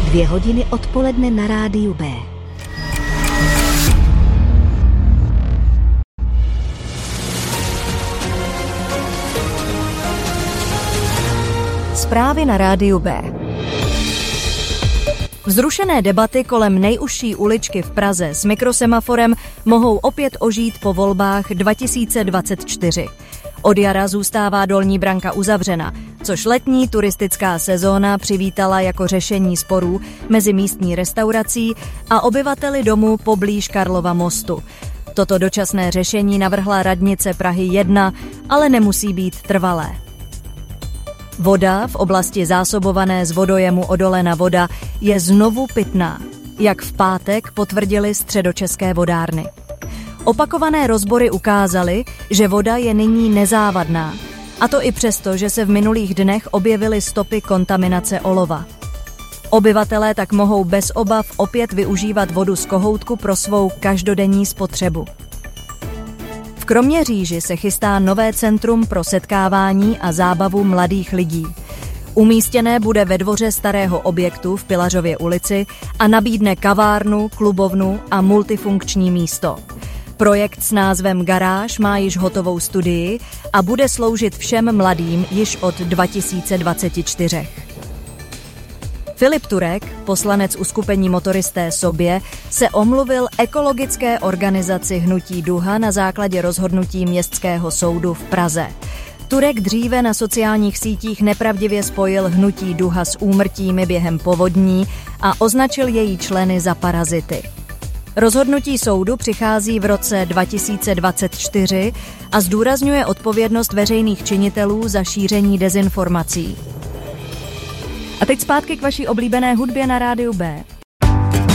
2 hodiny odpoledne na rádiu B. Zprávy na rádiu B. Vzrušené debaty kolem nejužší uličky v Praze s mikrosemaforem mohou opět ožít po volbách 2024. Od jara zůstává Dolní branka uzavřena, což letní turistická sezóna přivítala jako řešení sporů mezi místní restaurací a obyvateli domu poblíž Karlova mostu. Toto dočasné řešení navrhla radnice Prahy 1, ale nemusí být trvalé. Voda v oblasti zásobované z vodojemu Odolena voda je znovu pitná, jak v pátek potvrdili středočeské vodárny. Opakované rozbory ukázaly, že voda je nyní nezávadná, a to i přesto, že se v minulých dnech objevily stopy kontaminace olova. Obyvatelé tak mohou bez obav opět využívat vodu z kohoutku pro svou každodenní spotřebu. V Kroměříži se chystá nové centrum pro setkávání a zábavu mladých lidí. Umístěné bude ve dvoře starého objektu v Pilařově ulici a nabídne kavárnu, klubovnu a multifunkční místo. Projekt s názvem Garáž má již hotovou studii a bude sloužit všem mladým již od 2024. Filip Turek, poslanec uskupení Motoristé Sobě, se omluvil ekologické organizaci Hnutí Duha na základě rozhodnutí Městského soudu v Praze. Turek dříve na sociálních sítích nepravdivě spojil Hnutí Duha s úmrtími během povodní a označil její členy za parazity. Rozhodnutí soudu přichází v roce 2024 a zdůrazňuje odpovědnost veřejných činitelů za šíření dezinformací. A teď zpátky k vaší oblíbené hudbě na rádiu B.